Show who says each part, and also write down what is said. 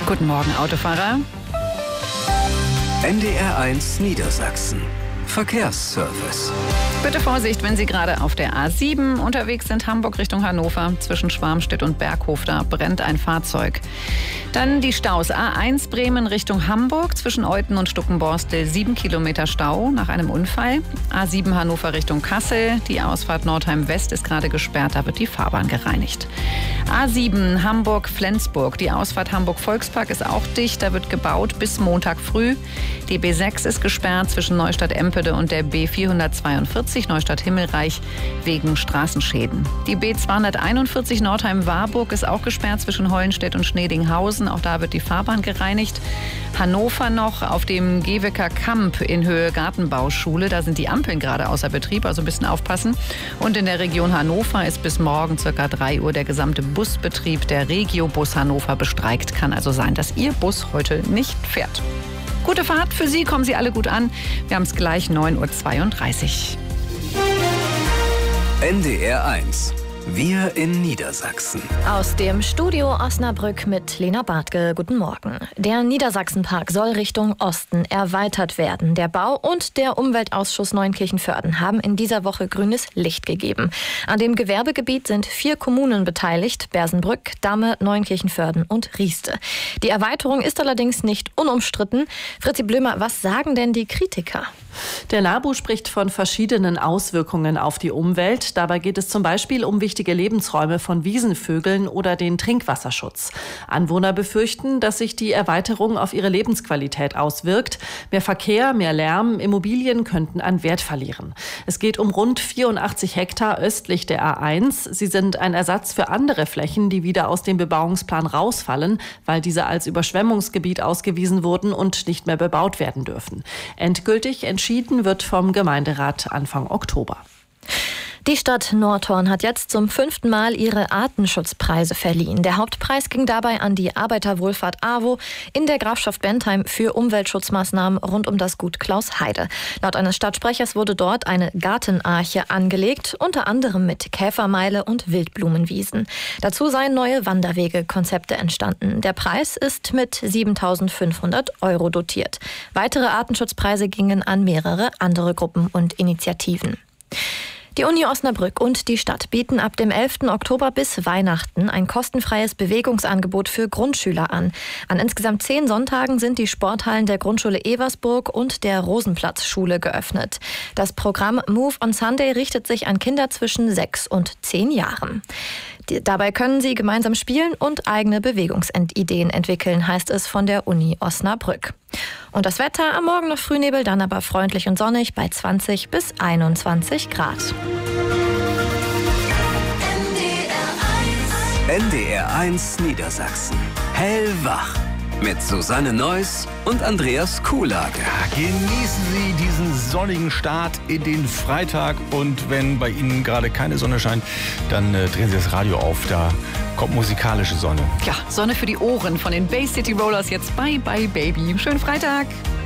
Speaker 1: Guten Morgen, Autofahrer.
Speaker 2: NDR1 Niedersachsen. Verkehrsservice.
Speaker 1: Bitte Vorsicht, wenn Sie gerade auf der A7 unterwegs sind, Hamburg Richtung Hannover. Zwischen Schwarmstedt und Berghof, da brennt ein Fahrzeug. Dann die Staus. A1 Bremen Richtung Hamburg. Zwischen Euten und Stuckenborstel 7 Kilometer Stau nach einem Unfall. A7 Hannover Richtung Kassel. Die Ausfahrt Nordheim West ist gerade gesperrt. Da wird die Fahrbahn gereinigt. A7 Hamburg-Flensburg. Die Ausfahrt Hamburg-Volkspark ist auch dicht. Da wird gebaut bis Montag früh. Die B6 ist gesperrt zwischen Neustadt-Empede und der B442 Neustadt-Himmelreich wegen Straßenschäden. Die B241 Nordheim-Warburg ist auch gesperrt zwischen Hollenstedt und Schnedinghausen. Auch da wird die Fahrbahn gereinigt. Hannover noch auf dem Gewecker Kamp in Höhe Gartenbauschule. Da sind die Ampeln gerade außer Betrieb, also ein bisschen aufpassen. Und in der Region Hannover ist bis morgen ca. 3 Uhr der gesamte Busbetrieb der Regiobus Hannover bestreikt. Kann also sein, dass Ihr Bus heute nicht fährt. Gute Fahrt für Sie, kommen Sie alle gut an. Wir haben es gleich 9.32 Uhr.
Speaker 2: NDR1. Wir in Niedersachsen.
Speaker 3: Aus dem Studio Osnabrück mit Lena Bartke. Guten Morgen. Der Niedersachsenpark soll Richtung Osten erweitert werden. Der Bau- und der Umweltausschuss Neunkirchen-Vörden haben in dieser Woche grünes Licht gegeben. An dem Gewerbegebiet sind 4 Kommunen beteiligt: Bersenbrück, Damme, Neunkirchen-Vörden und Rieste. Die Erweiterung ist allerdings nicht unumstritten. Fritzi Blömer, was sagen denn die Kritiker?
Speaker 4: Der NABU spricht von verschiedenen Auswirkungen auf die Umwelt. Dabei geht es zum Beispiel um wichtige Lebensräume von Wiesenvögeln oder den Trinkwasserschutz. Anwohner befürchten, dass sich die Erweiterung auf ihre Lebensqualität auswirkt. Mehr Verkehr, mehr Lärm, Immobilien könnten an Wert verlieren. Es geht um rund 84 Hektar östlich der A1. Sie sind ein Ersatz für andere Flächen, die wieder aus dem Bebauungsplan rausfallen, weil diese als Überschwemmungsgebiet ausgewiesen wurden und nicht mehr bebaut werden dürfen. Endgültig entschieden wird vom Gemeinderat Anfang Oktober.
Speaker 3: Die Stadt Nordhorn hat jetzt zum 5. Mal ihre Artenschutzpreise verliehen. Der Hauptpreis ging dabei an die Arbeiterwohlfahrt AWO in der Grafschaft Bentheim für Umweltschutzmaßnahmen rund um das Gut Klausheide. Laut eines Stadtsprechers wurde dort eine Gartenarche angelegt, unter anderem mit Käfermeile und Wildblumenwiesen. Dazu seien neue Wanderwegekonzepte entstanden. Der Preis ist mit 7.500 € dotiert. Weitere Artenschutzpreise gingen an mehrere andere Gruppen und Initiativen. Die Uni Osnabrück und die Stadt bieten ab dem 11. Oktober bis Weihnachten ein kostenfreies Bewegungsangebot für Grundschüler an. An insgesamt 10 Sonntagen sind die Sporthallen der Grundschule Eversburg und der Rosenplatzschule geöffnet. Das Programm Move on Sunday richtet sich an Kinder zwischen 6 und 10 Jahren. Dabei können sie gemeinsam spielen und eigene Bewegungsideen entwickeln, heißt es von der Uni Osnabrück. Und das Wetter: am Morgen noch Frühnebel, dann aber freundlich und sonnig bei 20 bis 21 Grad.
Speaker 2: NDR1 Niedersachsen. Hellwach. Mit Susanne Neuss und Andreas Kuhlage.
Speaker 5: Genießen Sie diesen sonnigen Start in den Freitag. Und wenn bei Ihnen gerade keine Sonne scheint, dann drehen Sie das Radio auf. Da kommt musikalische Sonne.
Speaker 1: Ja, Sonne für die Ohren von den Bay City Rollers jetzt. Bye, bye, Baby. Schönen Freitag.